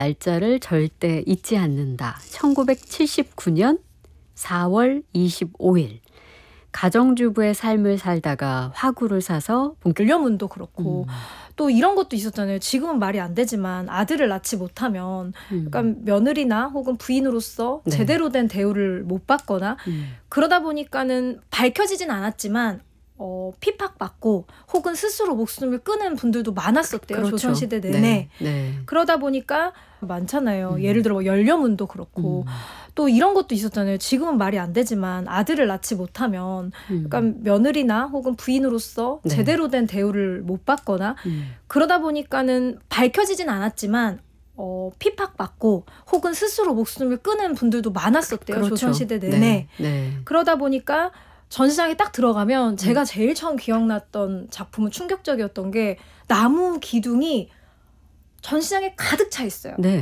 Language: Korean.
날짜를 절대 잊지 않는다. 1979년 4월 25일. 가정주부의 삶을 살다가 화구를 사서 연료문도 그렇고 또 이런 것도 있었잖아요. 지금은 말이 안 되지만 아들을 낳지 못하면 약간 며느리나 혹은 부인으로서 네. 제대로 된 대우를 못 받거나 그러다 보니까는 밝혀지진 않았지만 핍박받고 혹은 스스로 목숨을 끊은 분들도 많았었대요. 그렇죠. 조선시대 내내. 네. 네. 그러다 보니까 많잖아요. 예를 들어 뭐 연료문도 그렇고 또 이런 것도 있었잖아요. 지금은 말이 안 되지만 아들을 낳지 못하면 약간 며느리나 혹은 부인으로서 네. 제대로 된 대우를 못 받거나 그러다 보니까는 밝혀지진 않았지만 핍박받고 혹은 스스로 목숨을 끊은 분들도 많았었대요. 그렇죠. 조선시대 내내. 네. 네. 그러다 보니까 전시장에 딱 들어가면 제가 제일 처음 기억났던 작품은 충격적이었던 게 나무 기둥이 전시장에 가득 차 있어요. 네.